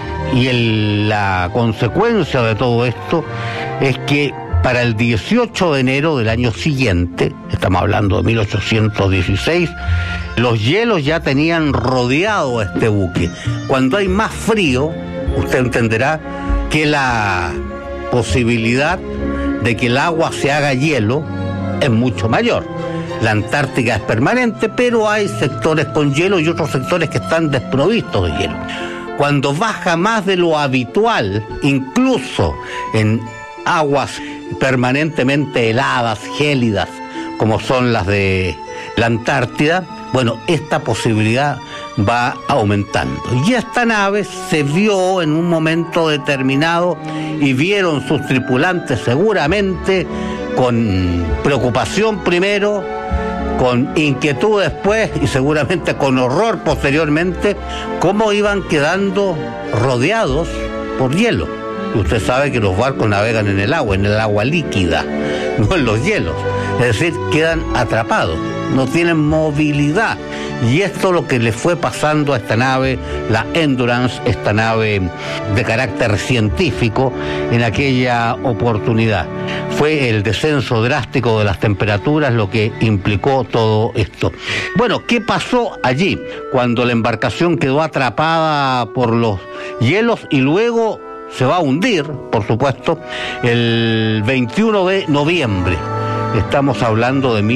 Y la consecuencia de todo esto es que para el 18 de enero del año siguiente, estamos hablando de 1816, los hielos ya tenían rodeado a este buque. Cuando hay más frío, usted entenderá que la posibilidad de que el agua se haga hielo es mucho mayor. La Antártica es permanente, pero hay sectores con hielo y otros sectores que están desprovistos de hielo. Cuando baja más de lo habitual, incluso en aguas permanentemente heladas, gélidas, como son las de la Antártida, bueno, esta posibilidad va aumentando. Y esta nave se vio en un momento determinado y vieron sus tripulantes seguramente con preocupación primero, con inquietud después y seguramente con horror posteriormente, cómo iban quedando rodeados por hielo. Y usted sabe que los barcos navegan en el agua líquida, no en los hielos. Es decir, quedan atrapados, no tienen movilidad. Y esto es lo que le fue pasando a esta nave, la Endurance, esta nave de carácter científico, en aquella oportunidad. Fue el descenso drástico de las temperaturas lo que implicó todo esto. Bueno, ¿qué pasó allí cuando la embarcación quedó atrapada por los hielos y luego se va a hundir, por supuesto, el 21 de noviembre? Estamos hablando de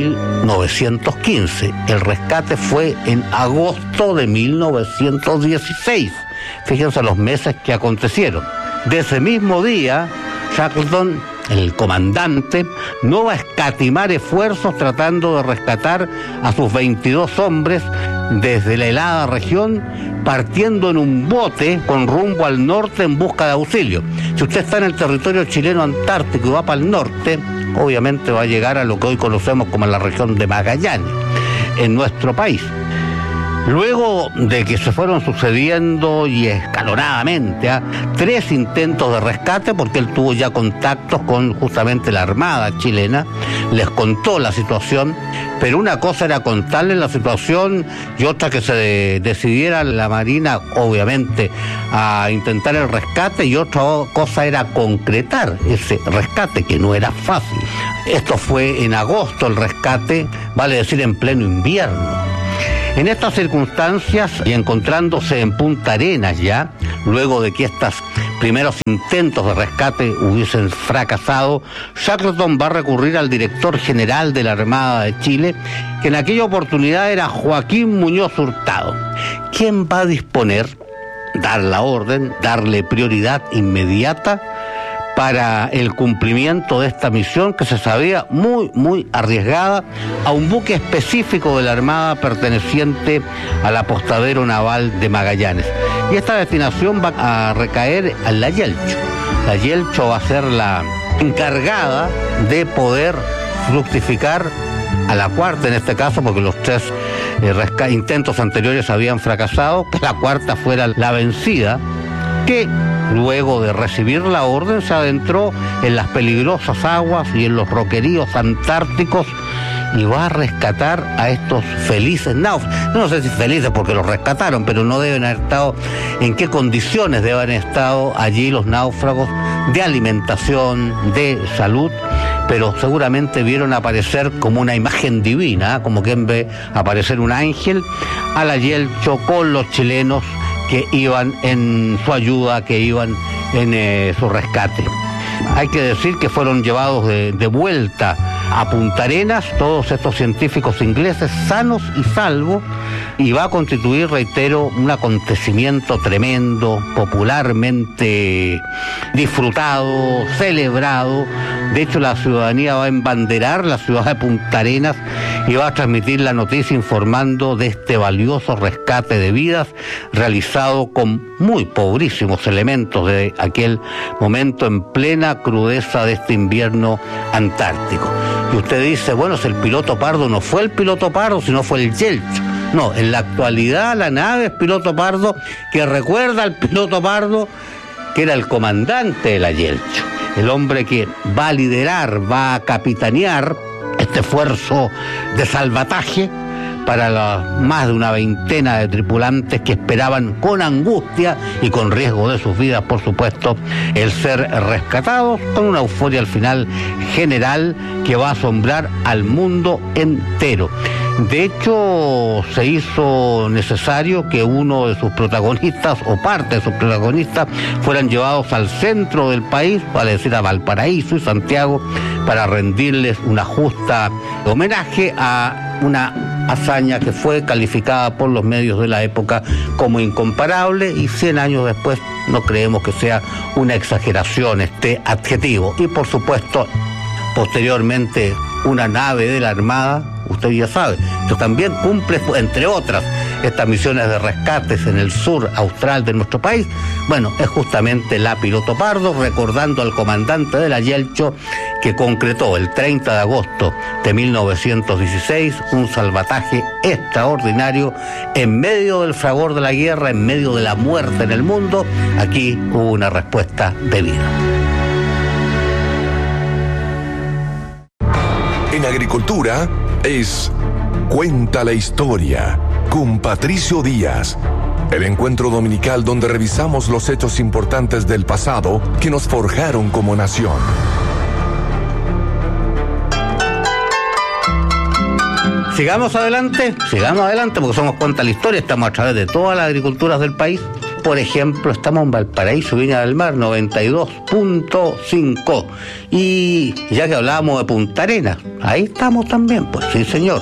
1915. El rescate fue en agosto de 1916. Fíjense los meses que acontecieron. De ese mismo día, Shackleton, el comandante, no va a escatimar esfuerzos tratando de rescatar a sus 22 hombres desde la helada región, partiendo en un bote con rumbo al norte en busca de auxilio. Si usted está en el territorio chileno antártico y va para el norte, obviamente va a llegar a lo que hoy conocemos como la región de Magallanes, en nuestro país. Luego de que se fueron sucediendo y escalonadamente 3 intentos de rescate, porque él tuvo ya contactos con justamente la Armada chilena, les contó la situación, pero una cosa era contarles la situación y otra que se decidiera la Marina, obviamente, a intentar el rescate, y otra cosa era concretar ese rescate, que no era fácil. Esto fue en agosto el rescate, vale decir en pleno invierno. En estas circunstancias, y encontrándose en Punta Arenas ya, luego de que estos primeros intentos de rescate hubiesen fracasado, Shackleton va a recurrir al director general de la Armada de Chile, que en aquella oportunidad era Joaquín Muñoz Hurtado, quien va a disponer, dar la orden, darle prioridad inmediata para el cumplimiento de esta misión, que se sabía muy arriesgada, a un buque específico de la Armada perteneciente al apostadero naval de Magallanes. Y esta destinación va a recaer en la Yelcho. La Yelcho va a ser la encargada de poder fructificar a la cuarta, en este caso, porque los 3 intentos anteriores habían fracasado, que la cuarta fuera la vencida, que luego de recibir la orden se adentró en las peligrosas aguas y en los roqueríos antárticos y va a rescatar a estos felices náufragos. No sé si felices porque los rescataron, pero no deben haber estado, en qué condiciones deben haber estado allí los náufragos, de alimentación, de salud, pero seguramente vieron aparecer como una imagen divina, como quien ve aparecer un ángel, a la Yelcho con los chilenos que iban en su ayuda, que iban en su rescate. Hay que decir que fueron llevados de vuelta a Punta Arenas todos estos científicos ingleses sanos y salvos, y va a constituir, reitero, un acontecimiento tremendo, popularmente disfrutado, celebrado. De hecho, la ciudadanía va a embanderar la ciudad de Punta Arenas y va a transmitir la noticia informando de este valioso rescate de vidas realizado con muy pobrísimos elementos de aquel momento, en plena crudeza de este invierno antártico. Y usted dice, bueno, si el piloto Pardo no fue el piloto Pardo, sino fue el Yelcho. No, en la actualidad la nave es piloto Pardo, que recuerda al piloto Pardo, que era el comandante de la Yelcho, el hombre que va a liderar, va a capitanear este esfuerzo de salvataje para más de una veintena de tripulantes que esperaban con angustia y con riesgo de sus vidas, por supuesto, el ser rescatados, con una euforia al final general que va a asombrar al mundo entero. De hecho, se hizo necesario que uno de sus protagonistas, o parte de sus protagonistas, fueran llevados al centro del país, vale decir a Valparaíso y Santiago, para rendirles una justa homenaje a una hazaña que fue calificada por los medios de la época como incomparable, y 100 años después no creemos que sea una exageración este adjetivo. Y por supuesto, posteriormente, una nave de la Armada, usted ya sabe, que también cumple, entre otras, estas misiones de rescates en el sur austral de nuestro país. Bueno, es justamente la piloto Pardo, recordando al comandante de la Yelcho, que concretó el 30 de agosto de 1916 un salvataje extraordinario en medio del fragor de la guerra, en medio de la muerte en el mundo. Aquí hubo una respuesta debida. En agricultura es Cuenta la Historia con Patricio Díaz. El encuentro dominical donde revisamos los hechos importantes del pasado que nos forjaron como nación. Sigamos adelante porque somos Cuenta la Historia, estamos a través de todas las agriculturas del país. Por ejemplo, estamos en Valparaíso, Viña del Mar, 92.5. Y ya que hablábamos de Punta Arenas, ahí estamos también, pues sí señor,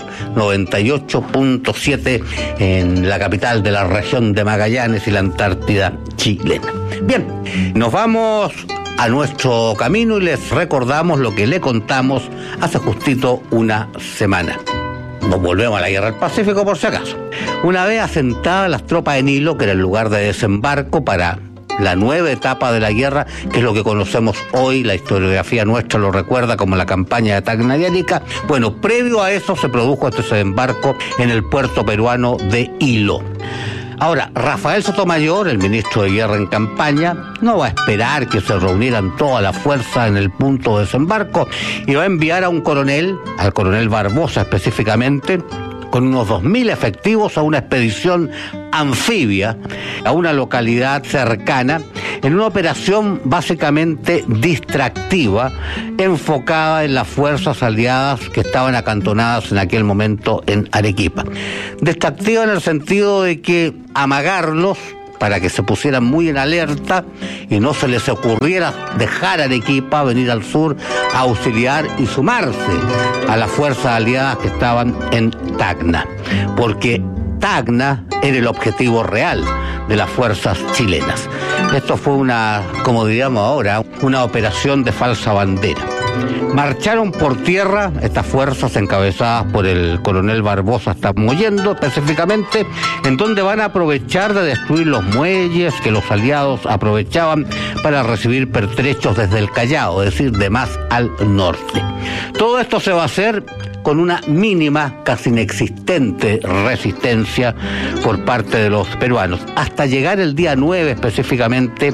98.7 en la capital de la región de Magallanes y la Antártida chilena. Bien, nos vamos a nuestro camino y les recordamos lo que le contamos hace justito una semana. nos volvemos a la guerra del Pacífico por si acaso. Una vez asentadas las tropas en Hilo, que era el lugar de desembarco para la nueva etapa de la guerra, que es lo que conocemos hoy, la historiografía nuestra lo recuerda como la campaña de Tacna y Arica. Bueno, previo a eso se produjo este desembarco en el puerto peruano de Hilo. Ahora, Rafael Sotomayor, el ministro de Guerra en campaña, no va a esperar que se reunieran todas las fuerzas en el punto de desembarco y va a enviar a un coronel, al coronel Barbosa específicamente, con unos 2.000 efectivos a una expedición anfibia a una localidad cercana en una operación básicamente distractiva enfocada en las fuerzas aliadas que estaban acantonadas en aquel momento en Arequipa. Distractiva en el sentido de que amagarlos para que se pusieran muy en alerta y no se les ocurriera dejar Arequipa, venir al sur a auxiliar y sumarse a las fuerzas aliadas que estaban en Tacna, porque Tacna era el objetivo real de las fuerzas chilenas. Esto fue una, como diríamos ahora, una operación de falsa bandera. Marcharon por tierra estas fuerzas encabezadas por el coronel Barbosa hasta Mollendo específicamente, en donde van a aprovechar de destruir los muelles que los aliados aprovechaban para recibir pertrechos desde el Callao, es decir, de más al norte. Todo esto se va a hacer con una mínima, casi inexistente resistencia por parte de los peruanos, hasta llegar el día 9 específicamente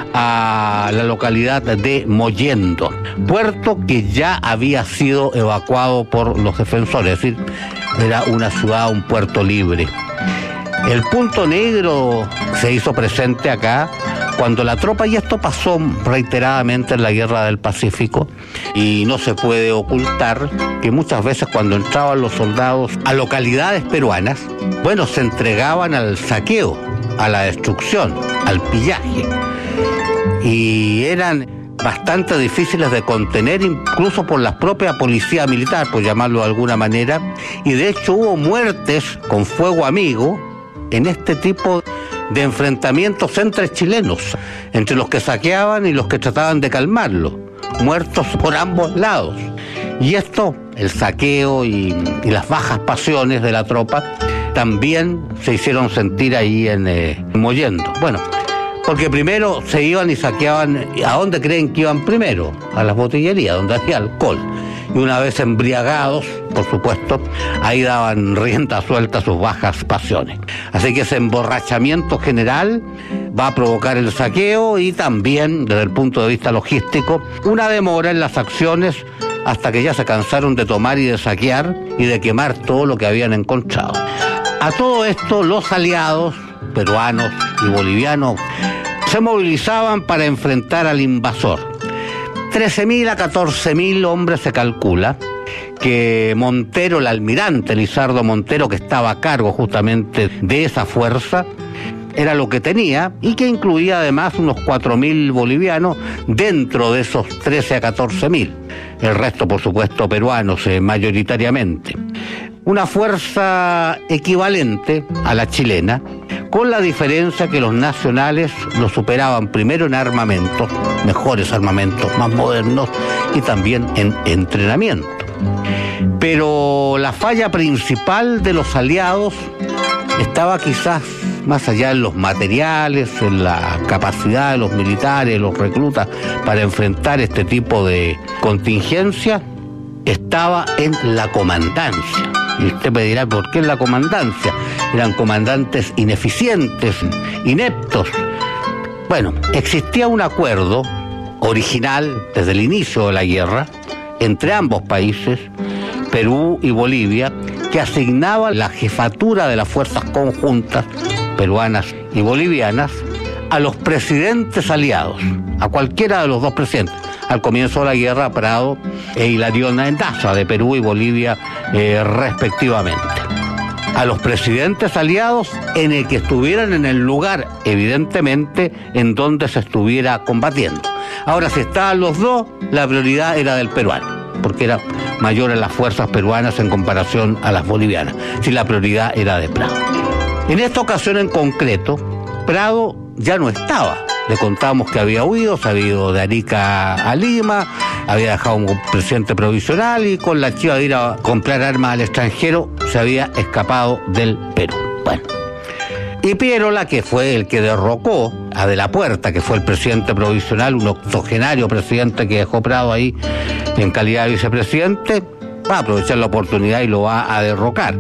a la localidad de Mollendo, puerto que ya había sido evacuado por los defensores, es decir, era una ciudad, un puerto libre. El punto negro se hizo presente acá cuando la tropa, y esto pasó reiteradamente en la Guerra del Pacífico, y no se puede ocultar que muchas veces cuando entraban los soldados a localidades peruanas, bueno, se entregaban al saqueo, a la destrucción, al pillaje, y eran bastante difíciles de contener incluso por la propia policía militar, por llamarlo de alguna manera, y de hecho hubo muertes con fuego amigo en este tipo de enfrentamientos entre chilenos, entre los que saqueaban y los que trataban de calmarlo, muertos por ambos lados. Y esto, el saqueo y las bajas pasiones de la tropa, también se hicieron sentir ahí en Mollendo. Bueno, porque primero se iban y saqueaban. ¿A dónde creen que iban primero? A las botillerías, donde había alcohol. Y una vez embriagados, por supuesto, ahí daban rienda suelta a sus bajas pasiones. Así que ese emborrachamiento general va a provocar el saqueo y también, desde el punto de vista logístico, una demora en las acciones hasta que ya se cansaron de tomar y de saquear y de quemar todo lo que habían encontrado. A todo esto, los aliados peruanos y bolivianos se movilizaban para enfrentar al invasor. 13.000 a 14.000 hombres se calcula, que Montero, el almirante Lizardo Montero, que estaba a cargo justamente de esa fuerza, era lo que tenía, y que incluía además unos 4.000 bolivianos dentro de esos 13 a 14.000. El resto, por supuesto, peruanos mayoritariamente. Una fuerza equivalente a la chilena, con la diferencia que los nacionales lo superaban primero en armamentos, mejores armamentos, más modernos, y también en entrenamiento. Pero la falla principal de los aliados estaba quizás más allá en los materiales, en la capacidad de los militares, los reclutas para enfrentar este tipo de contingencia, estaba en la comandancia. Y usted me dirá, ¿por qué en la comandancia? Eran comandantes ineficientes, ineptos. Bueno, existía un acuerdo original desde el inicio de la guerra entre ambos países, Perú y Bolivia, que asignaba la jefatura de las fuerzas conjuntas peruanas y bolivianas a los presidentes aliados, a cualquiera de los dos presidentes. Al comienzo de la guerra, Prado e Hilarión Daza, de Perú y Bolivia respectivamente. A los presidentes aliados en el que estuvieran en el lugar, evidentemente, en donde se estuviera combatiendo. Ahora, si estaban los dos, la prioridad era del peruano, porque era mayor en las fuerzas peruanas en comparación a las bolivianas, si la prioridad era de Prado. En esta ocasión en concreto, Prado ya no estaba. Le contábamos que había huido, se había ido de Arica a Lima, había dejado un presidente provisional y con la chiva de ir a comprar armas al extranjero se había escapado del Perú. Bueno, y Pierola, que fue el que derrocó a De la Puerta, que fue el presidente provisional, un octogenario presidente que dejó Prado ahí en calidad de vicepresidente, va a aprovechar la oportunidad y lo va a derrocar.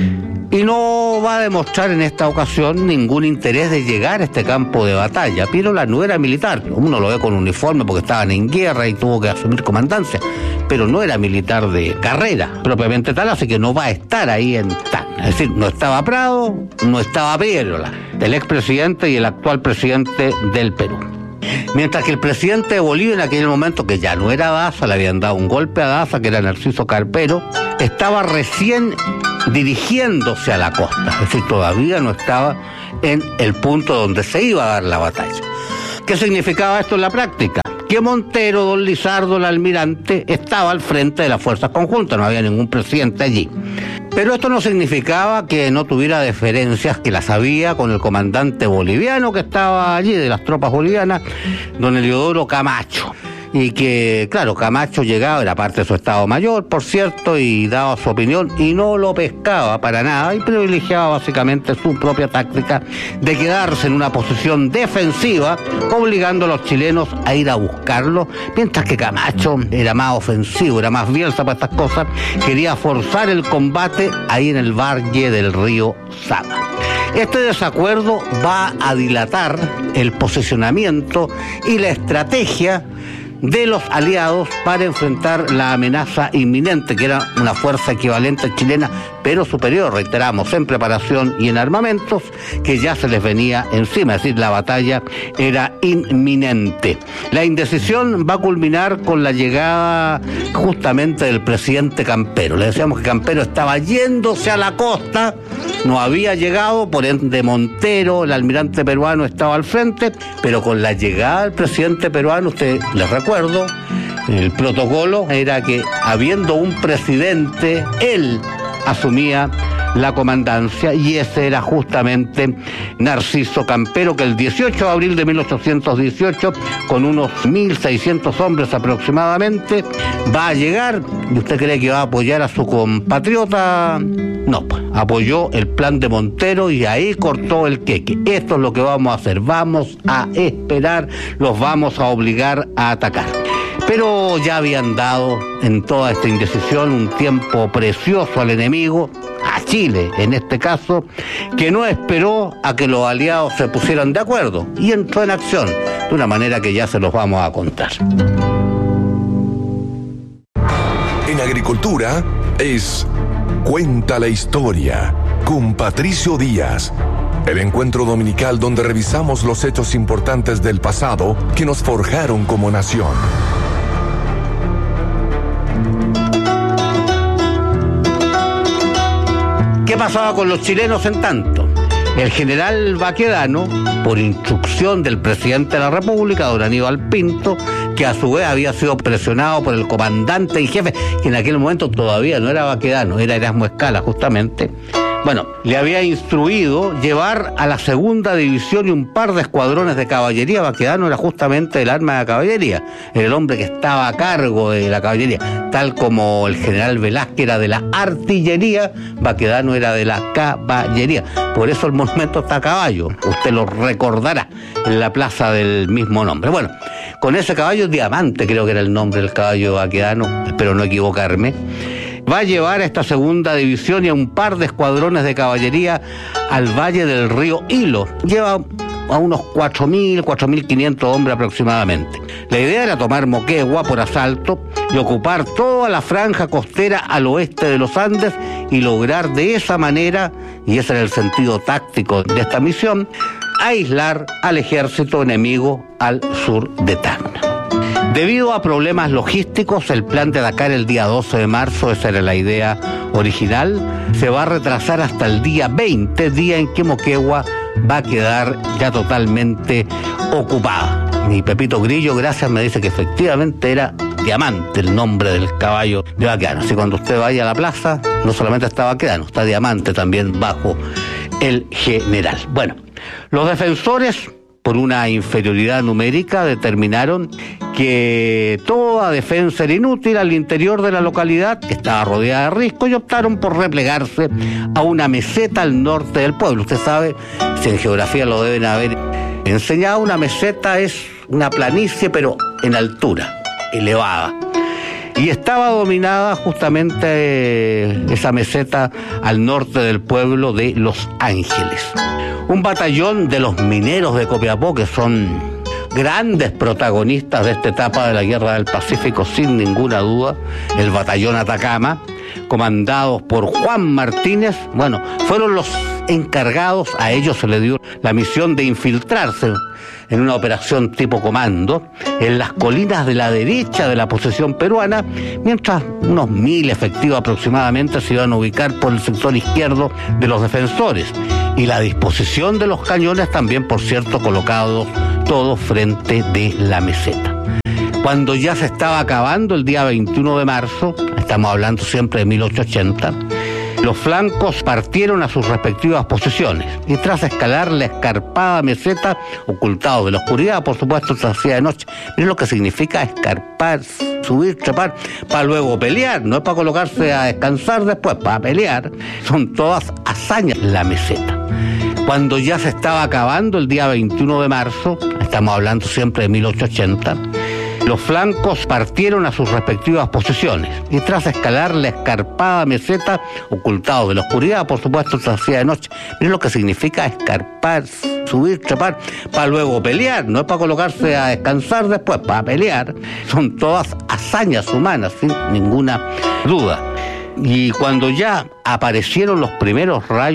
Y no va a demostrar en esta ocasión ningún interés de llegar a este campo de batalla. Pierola no era militar, uno lo ve con uniforme porque estaban en guerra y tuvo que asumir comandancia, pero no era militar de carrera propiamente tal, así que no va a estar ahí en tan. Es decir, no estaba Prado, no estaba Pierola, el expresidente y el actual presidente del Perú. Mientras que el presidente de Bolivia en aquel momento, que ya no era Daza, le habían dado un golpe a Daza, que era Narciso Carpero, estaba recién dirigiéndose a la costa, es decir, todavía no estaba en el punto donde se iba a dar la batalla. ¿Qué significaba esto en la práctica? Que Montero, don Lizardo, el almirante, estaba al frente de las fuerzas conjuntas, no había ningún presidente allí. Pero esto no significaba que no tuviera deferencias, que las había con el comandante boliviano que estaba allí, de las tropas bolivianas, don Eliodoro Camacho. Y que, claro, Camacho llegaba, era parte de su Estado Mayor, por cierto, y daba su opinión, y no lo pescaba para nada, y privilegiaba básicamente su propia táctica de quedarse en una posición defensiva, obligando a los chilenos a ir a buscarlo, mientras que Camacho era más ofensivo, era más Bielsa para estas cosas, quería forzar el combate ahí en el valle del río Sama. Este desacuerdo va a dilatar el posicionamiento y la estrategia de los aliados para enfrentar la amenaza inminente, que era una fuerza equivalente chilena, pero superior, reiteramos, en preparación y en armamentos, que ya se les venía encima, es decir, la batalla era inminente. La indecisión va a culminar con la llegada justamente del presidente Campero. Le decíamos que Campero estaba yéndose a la costa, no había llegado, por ende Montero, el almirante peruano, estaba al frente, pero con la llegada del presidente peruano, usted les recuerdo, el protocolo era que, habiendo un presidente, él asumía la comandancia, y ese era justamente Narciso Campero, que el 18 de abril de 1818, con unos 1.600 hombres aproximadamente, va a llegar. ¿Y usted cree que va a apoyar a su compatriota? No, pues apoyó el plan de Montero y ahí cortó el queque. Esto es lo que vamos a hacer, vamos a esperar, los vamos a obligar a atacar. Pero ya habían dado en toda esta indecisión un tiempo precioso al enemigo, a Chile en este caso, que no esperó a que los aliados se pusieran de acuerdo y entró en acción de una manera que ya se los vamos a contar. En agricultura es Cuenta la Historia con Patricio Díaz. El encuentro dominical donde revisamos los hechos importantes del pasado que nos forjaron como nación. ¿Qué pasaba con los chilenos en tanto? El general Baquedano, por instrucción del presidente de la República, don Aníbal Pinto, que a su vez había sido presionado por el comandante y jefe, que en aquel momento todavía no era Baquedano, era Erasmo Escala justamente, bueno, le había instruido llevar a la segunda división y un par de escuadrones de caballería. Baquedano era justamente el arma de caballería, era el hombre que estaba a cargo de la caballería, tal como el general Velázquez era de la artillería, Baquedano era de la caballería. Por eso el monumento está a caballo, usted lo recordará, en la plaza del mismo nombre. Bueno, con ese caballo Diamante, creo que era el nombre del caballo de Baquedano, espero no equivocarme, va a llevar a esta segunda división y a un par de escuadrones de caballería al valle del río Hilo. Lleva a unos 4.000, 4.500 hombres aproximadamente. La idea era tomar Moquegua por asalto y ocupar toda la franja costera al oeste de los Andes y lograr de esa manera, y ese era el sentido táctico de esta misión, aislar al ejército enemigo al sur de Tacna. Debido a problemas logísticos, el plan de atacar el día 12 de marzo, esa era la idea original, se va a retrasar hasta el día 20, día en que Moquegua va a quedar ya totalmente ocupada. Y Pepito Grillo, gracias, me dice que efectivamente era Diamante el nombre del caballo de Baquedano. Así cuando usted vaya a la plaza, no solamente está Baquedano, está Diamante también bajo el general. Bueno, los defensores por una inferioridad numérica, determinaron que toda defensa era inútil al interior de la localidad, que estaba rodeada de risco, y optaron por replegarse a una meseta al norte del pueblo. Usted sabe, si en geografía lo deben haber enseñado, una meseta es una planicie, pero en altura, elevada. Y estaba dominada justamente esa meseta al norte del pueblo de Los Ángeles. Un batallón de los mineros de Copiapó, que son grandes protagonistas de esta etapa de la Guerra del Pacífico, sin ninguna duda, el batallón Atacama, comandados por Juan Martínez, fueron los encargados. A ellos se les dio la misión de infiltrarse en una operación tipo comando en las colinas de la derecha de la posesión peruana, mientras unos 1.000 efectivos aproximadamente se iban a ubicar por el sector izquierdo de los defensores, y la disposición de los cañones también, por cierto, colocados todos frente de la meseta. Cuando ya se estaba acabando el día 21 de marzo, estamos hablando siempre de 1880, los flancos partieron a sus respectivas posiciones y tras escalar la escarpada meseta, ocultados de la oscuridad, por supuesto se hacía de noche. Miren lo que significa escarpar, subir, trepar, para luego pelear, no es para colocarse a descansar después, para pelear. Son todas hazañas la meseta. Cuando ya se estaba acabando el día 21 de marzo, estamos hablando siempre de 1880, los flancos partieron a sus respectivas posiciones y tras escalar la escarpada meseta, ocultados de la oscuridad, por supuesto se hacía de noche. Miren lo que significa escarpar, subir, trepar, para luego pelear, no es para colocarse a descansar después, para pelear. Son todas hazañas humanas, sin ninguna duda. Y cuando ya aparecieron los primeros rayos